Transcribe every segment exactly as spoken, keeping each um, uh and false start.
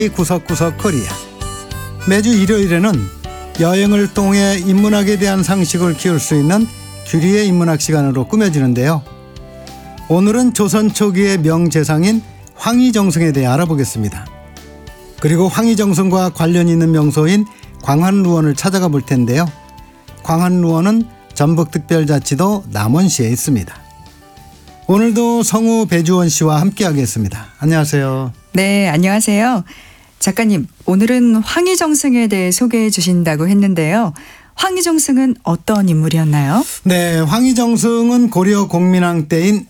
구석구석 코리아. 매주 일요일에는 여행을 통해 인문학에 대한 상식을 키울 수 있는 규리의 인문학 시간으로 꾸며지는데요. 오늘은 조선 초기의 명재상인 황희정승에 대해 알아보겠습니다. 그리고 황희정승과 관련 있는 명소인 광안루원을 찾아가 볼 텐데요. 광안루원은 전북특별자치도 남원시에 있습니다. 오늘도 성우 배주원 씨와 함께하겠습니다. 안녕하세요. 네, 안녕하세요. 작가님, 오늘은 황희정승에 대해 소개해 주신다고 했는데요. 황희정승은 어떤 인물이었나요? 네, 황희정승은 고려 공민왕 때인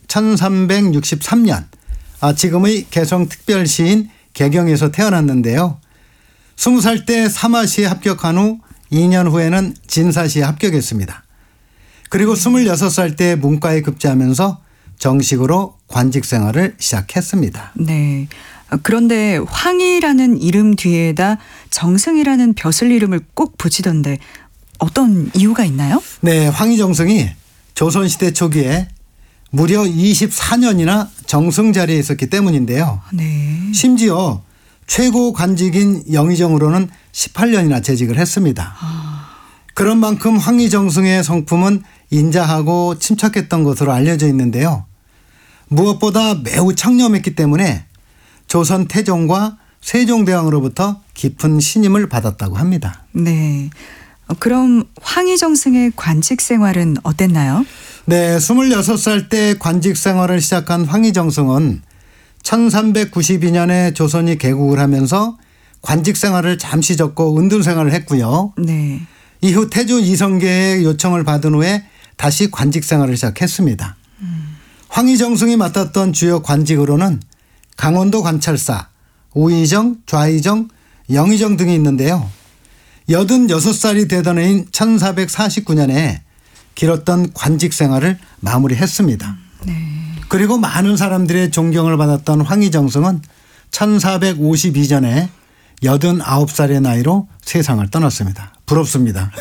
천삼백육십삼 년, 아, 지금의 개성특별시인 개경에서 태어났는데요. 스무 살 때 사마시에 합격한 후 이 년 후에는 진사시에 합격했습니다. 그리고 스물여섯 살 때 문과에 급제하면서 정식으로 관직 생활을 시작했습니다. 네. 그런데 황희라는 이름 뒤에다 정승이라는 벼슬 이름을 꼭 붙이던데 어떤 이유가 있나요? 네, 황희정승이 조선시대 초기에 무려 이십사 년이나 정승 자리에 있었기 때문인데요. 네. 심지어 최고 관직인 영의정으로는 십팔 년이나 재직을 했습니다. 아. 그런 만큼 황희정승의 성품은 인자하고 침착했던 것으로 알려져 있는데요. 무엇보다 매우 청렴했기 때문에 조선 태종과 세종대왕으로부터 깊은 신임을 받았다고 합니다. 네. 그럼 황희정승의 관직 생활은 어땠나요? 네, 스물여섯 살 때 관직 생활을 시작한 황희정승은 천삼백구십이 년에 조선이 개국을 하면서 관직 생활을 잠시 접고 은둔 생활을 했고요. 네. 이후 태조 이성계의 요청을 받은 후에 다시 관직 생활을 시작했습니다. 음. 황희정승이 맡았던 주요 관직으로는 강원도 관찰사, 우의정, 좌의정, 영의정 등이 있는데요. 여든여섯 살이 되던 해인 천사백사십구 년에 길었던 관직 생활을 마무리했습니다. 네. 그리고 많은 사람들의 존경을 받았던 황희정승은 천사백오십이 년에 여든아홉 살의 나이로 세상을 떠났습니다. 부럽습니다.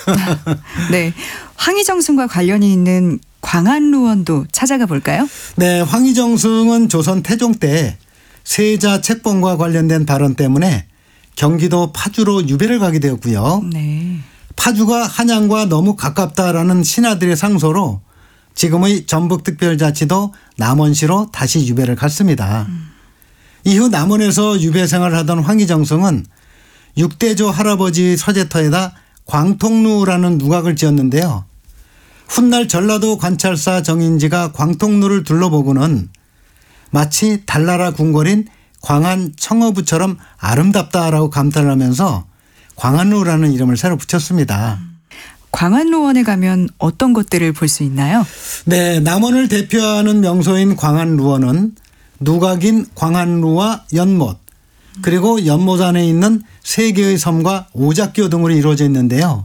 네. 황희정승과 관련이 있는 광안루원도 찾아가 볼까요? 네, 황희정승은 조선 태종 때 세자 책봉과 관련된 발언 때문에 경기도 파주로 유배를 가게 되었고요. 네. 파주가 한양과 너무 가깝다라는 신하들의 상소로 지금의 전북특별자치도 남원시로 다시 유배를 갔습니다. 음. 이후 남원에서 유배 생활을 하던 황희정승은 육대조 할아버지 서재터에다 광통루라는 누각을 지었는데요. 훗날 전라도 관찰사 정인지가 광통루를 둘러보고는 마치 달나라 궁궐인 광안 청어부처럼 아름답다라고 감탄을 하면서 광안루라는 이름을 새로 붙였습니다. 광안루원에 가면 어떤 것들을 볼 수 있나요? 네, 남원을 대표하는 명소인 광안루원은 누각인 광안루와 연못, 그리고 연못 안에 있는 세 개의 섬과 오작교 등으로 이루어져 있는데요.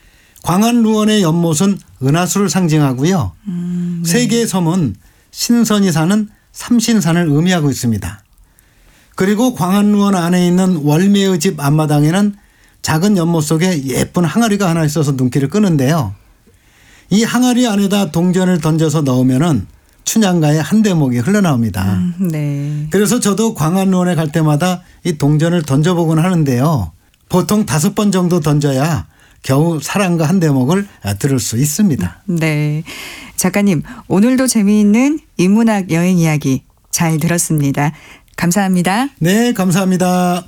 광안루원의 연못은 은하수를 상징하고요. 음, 네. 세 개의 섬은 신선이 사는 삼신산을 의미하고 있습니다. 그리고 광안루원 안에 있는 월매의 집 앞마당에는 작은 연못 속에 예쁜 항아리가 하나 있어서 눈길을 끄는데요. 이 항아리 안에다 동전을 던져서 넣으면은 춘향가의 한 대목이 흘러나옵니다. 음, 네. 그래서 저도 광안루원에 갈 때마다 이 동전을 던져보곤 하는데요. 보통 다섯 번 정도 던져야 겨우 사랑가 한 대목을 들을 수 있습니다. 네. 작가님, 오늘도 재미있는 인문학 여행 이야기 잘 들었습니다. 감사합니다. 네, 감사합니다.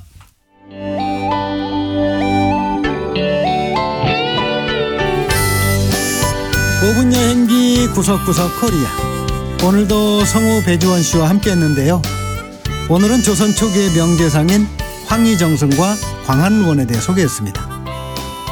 오 분 여행기 구석구석 코리아. 오늘도 성우 배주원 씨와 함께했는데요. 오늘은 조선 초기의 명재상인 황희정승과 광안루원에 대해 소개했습니다.